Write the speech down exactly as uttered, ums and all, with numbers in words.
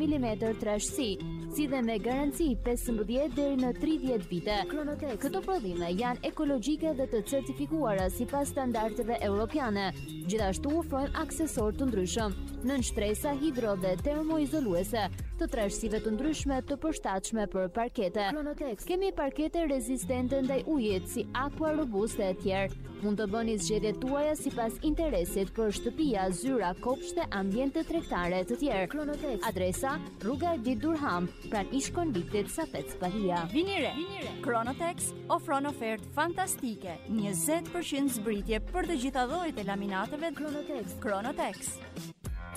milimetër trashësi, si dhe me garanci pesëmbëdhjetë deri në tridhjetë vite. Kronotex. Këto prodhime janë ekologjike dhe të certifikuara sipas standardeve europiane. Gjithashtu ofrojnë aksesor të ndryshëm, nënshtresa hidro dhe termoizoluese, të trashësive të ndryshme të përshtatshme për parkete. Kronotex. Kemi parkete rezistente ndaj ujit si Aqua Robuste e tjerë. Mund të bëni zgjedhjet tuaja sipas interesit për shtëpia, zyra, kopshte, ambiente tregtare të tjerë. Kronotex. Adresa: Rruga Edi Durham, pranë ish-konviktit Safet Spahia. Vini re. Kronotex ofron ofertë fantastike, njëzet përqind zbritje për të gjitha llojet e laminateve. Kronotex. Kronotex.